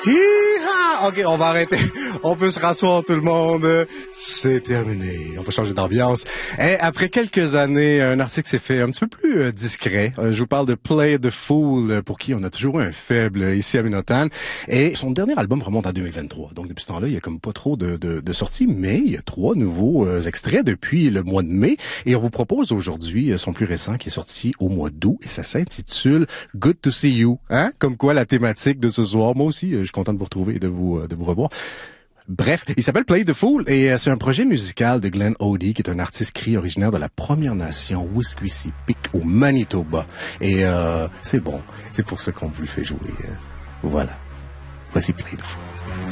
Hi-ha! OK, on va arrêter. On peut se rasseoir, tout le monde. C'est terminé. On va changer d'ambiance. Après quelques années, un article s'est fait un petit peu plus discret. Je vous parle de Play the Fool, pour qui on a toujours eu un faible ici à Minotan. Et son dernier album remonte à 2023. Donc, depuis ce temps-là, il y a comme pas trop de sorties, mais il y a 3 nouveaux extraits depuis le mois de mai. Et on vous propose aujourd'hui son plus récent qui est sorti au mois d'août. Et ça s'intitule Good to See You. Hein? Comme quoi, la thématique de ce soir. Moi aussi, je suis content de vous retrouver et de vous revoir. Bref, il s'appelle Play the Fool et c'est un projet musical de Glenn Odie, qui est un artiste cri originaire de la Première Nation Wisiquisip au Manitoba. Et c'est bon, c'est pour ça qu'on vous le fait jouer. Voilà. Voici Play the Fool.